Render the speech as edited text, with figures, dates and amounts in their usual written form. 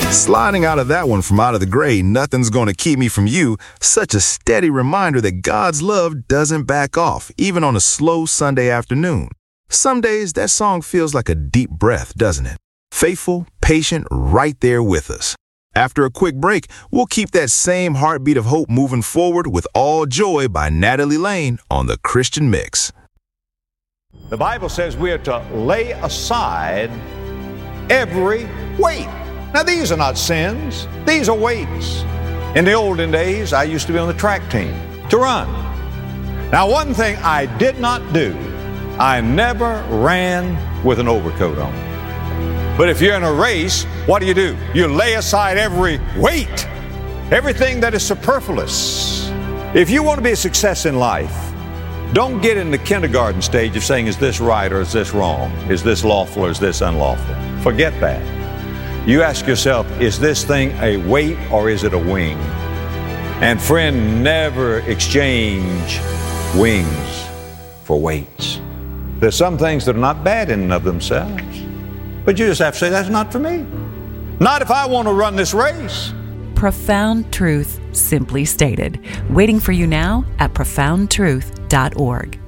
Sliding out of that one from out of the gray, nothing's gonna keep me from you. Such a steady reminder that God's love doesn't back off, even on a slow Sunday afternoon. Some days that song feels like a deep breath, doesn't it? Faithful, patient, right there with us. After a quick break, we'll keep that same heartbeat of hope moving forward with All Joy by Natalie Lane on the Christian Mix. The Bible says we are to lay aside every weight. Now, these are not sins. These are weights. In the olden days, I used to be on the track team to run. Now, one thing I did not do, I never ran with an overcoat on. But if you're in a race, what do? You lay aside every weight, everything that is superfluous. If you want to be a success in life, don't get in the kindergarten stage of saying, is this right or is this wrong? Is this lawful or is this unlawful? Forget that. You ask yourself, is this thing a weight or is it a wing? And friend, never exchange wings for weights. There's some things that are not bad in and of themselves, but you just have to say, that's not for me. Not if I want to run this race. Profound truth, simply stated. Waiting for you now at profoundtruth.org.